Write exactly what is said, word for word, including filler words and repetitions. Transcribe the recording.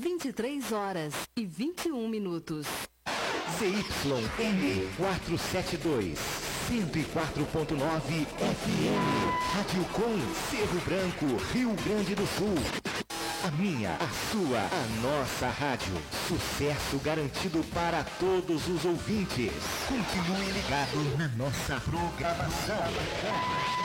vinte e três horas e vinte e um minutos. Z Y M quatrocentos e setenta e dois, cento e quatro ponto nove F M. Rádio Com, Cerro Branco, Rio Grande do Sul. A minha, a sua, a nossa rádio. Sucesso garantido para todos os ouvintes. Continue ligado na nossa programação.